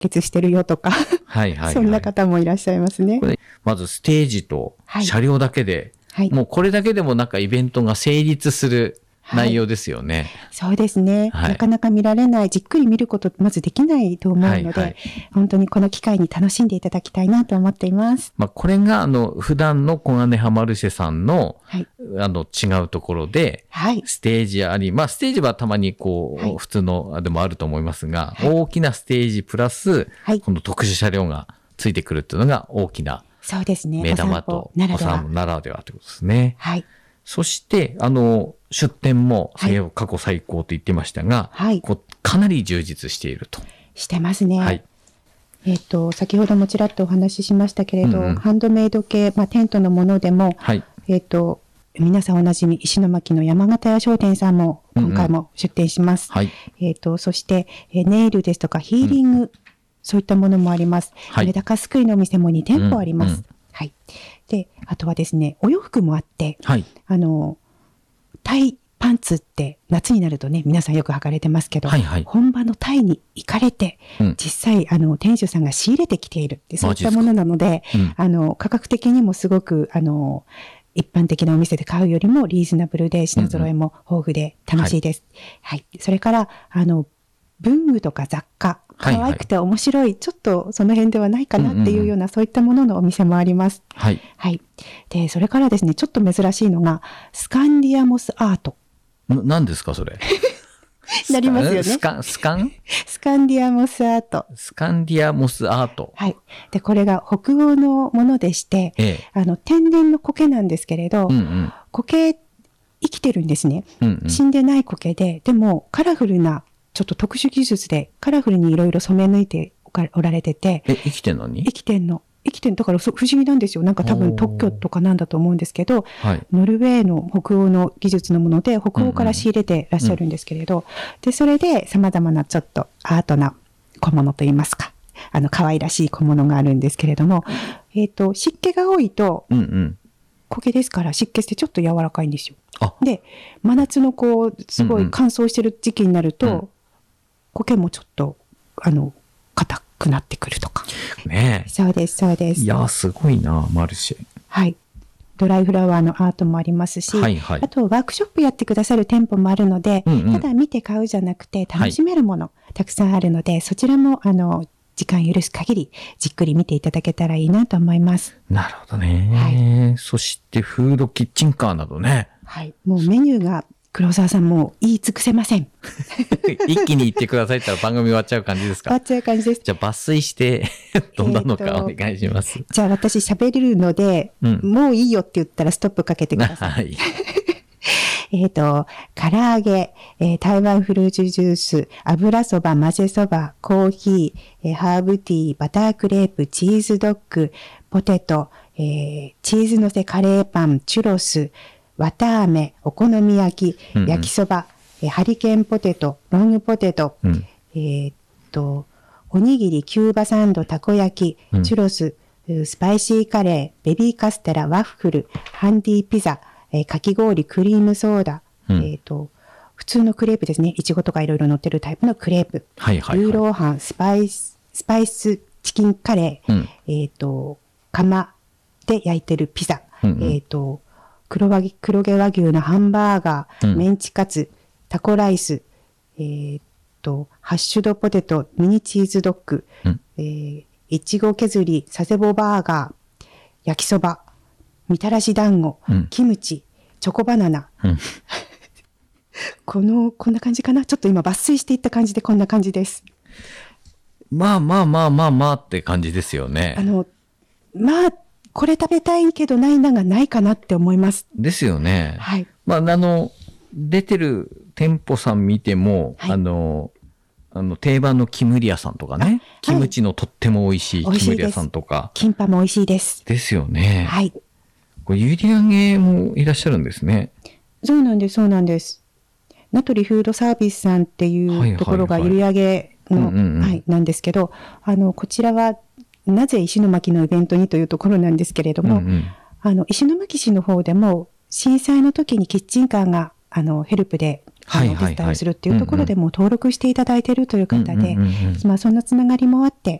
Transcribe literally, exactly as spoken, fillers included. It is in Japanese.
血してるよとか、 はいはいはい、 そんな方もいらっしゃいますね。 これまずステージと車両だけで、はい、もうこれだけでもなんかイベントが成立する内容ですよね。はい、 そうですね、はい。なかなか見られない、じっくり見ることまずできないと思うので、はいはい、本当にこの機会に楽しんでいただきたいなと思っています。 まあ、これがあの普段の小金葉マルシェさんの、はい、あの違うところで、はい、ステージあり、まあステージはたまにこう、はい、普通のでもあると思いますが、はい、大きなステージプラス、はい、この特殊車両がついてくるっていうのが大きな目玉とお散歩ならではということですね。はい。そして、あの、出店も過去最高と言ってましたが、はい、こうかなり充実していると。 してますね。はい。えっと、先ほどもちらっとお話ししましたけれど、うんうん、ハンドメイド系、まあ、テントのものでも、はい、えっと、皆さんおなじみ、石巻の山形屋商店さんも今回も出店します。うんうん、はい。えっと、そして、ネイルですとかヒーリング、うん、そういったものもあります。はい。メダカすくいのお店もに店舗あります。うんうん、はい。で、あとはですね、お洋服もあって、はい、あの、タイパンツって夏になるとね、皆さんよく履かれてますけど、はいはい、本場のタイに行かれて、うん、実際、あの、店主さんが仕入れてきているって、そういったものなので、うん、あの、価格的にもすごく、あの、一般的なお店で買うよりもリーズナブルで、品揃えも豊富で楽しいです。うんうん、はい、はい。それから、あの、文具とか雑貨、可愛くて面白い、はいはい、ちょっとその辺ではないかなっていうような、うんうん、そういったもののお店もあります。はい。はい。で、それからですね、ちょっと珍しいのが、スカンディアモスアート。 な、何ですか、それ。 なりますよね。 スカン、スカンスカンディアモスアート。 スカンディアモスアート。 はい。で、これが北欧のものでして、ええ、あの、天然の苔なんですけれど、うんうん、苔、生きてるんですね、うんうん。死んでない苔で、でもカラフルな、ちょっと特殊技術でカラフルにいろいろ染め抜いておられてて。 え、生きてんのに？ 生きてんの。生きてんの。だから不思議なんですよ。なんか多分特許とかなんだと思うんですけど、はい、ノルウェーの北欧の技術のもので、北欧から仕入れてらっしゃるんですけれど、うんうん、で、それで様々なちょっとアートな小物といいますか、あの、可愛らしい小物があるんですけれども、えっと、湿気が多いと、うんうん、苔ですから湿気してちょっと柔らかいんですよ。で、真夏のこう、すごい乾燥してる時期になると、うんうん、苔もちょっと、あの、硬くなってくるとか。 ねえ。 そうです、そうです。 いや、すごいな、マルシェ。 はい。ドライフラワーのアートもありますし、はいはい、あとワークショップやってくださる店舗もあるので、うんうん、ただ見て買うじゃなくて楽しめるもの、はい、たくさんあるので、そちらも、あの、時間許す限り、じっくり見ていただけたらいいなと思います。 なるほどね。はい。そして、フードキッチンカーなどね。 はい。もうメニューが、黒沢さんも言い尽くせません。 一気に言ってくださいって言ったら番組終わっちゃう感じですか？ 終わっちゃう感じです。 じゃあ抜粋してどんなのかお願いします。えー、 じゃあ私喋れるので、うん、もういいよって言ったらストップかけてください。はい。えっと、唐揚げ、えー、台湾フルーツジュース、油そば、混ぜそば、コーヒー、えー、ハーブティー、バタークレープ、チーズドッグ、ポテト、えー、チーズのせカレーパン、チュロス、綿あめ、お好み焼き、うんうん、焼きそば、えー、ハリケーンポテト、ロングポテト、うん、えー、っと、おにぎり、キューバサンド、たこ焼き、うん、チュロス、スパイシーカレー、ベビーカステラ、ワッフル、ハンディピザ、えー、かき氷、クリームソーダ、うん、えっと、普通のクレープですね。いちごとかいろいろ乗ってるタイプのクレープ。はいはいはい、ルーローハン、スパイス、スパイスチキンカレー、うん、えっと、窯で焼いてるピザ、うんうん、えっと、黒和黒毛和牛のハンバーガー、うん、メンチカツ、タコライス、えー、っと、ハッシュドポテト、ミニチーズドッグ、うん、えー、いちご削り、佐世保バーガー、焼きそば、みたらし団子、うん、キムチ、チョコバナナ。うん、この、こんな感じかな？ちょっと今抜粋していった感じでこんな感じです。 まあまあまあまあまあって感じですよね。 あの、まあ、これ食べたいけどないながないかなって思います。 ですよね。はい。まあ、あの、出てる店舗さん見ても、はい、あの、あの、定番のキムリ屋さんとかね。キムチのとっても美味しいキムリ屋さんとか。 キンパも美味しいです。 ですよね。はい。これ、売り上げもいらっしゃるんですね。 そうなんです、そうなんです。名取フードサービスさんっていうところが売り上げの、はい、なんですけど、あの、こちらは、なぜ石巻のイベントにというところなんですけれども、うんうん、あの、石巻市の方でも震災の時にキッチンカーがあの、ヘルプで、あの、お手伝いをするっていうところでも登録していただいているという方で、まあ、そんなつながりもあって、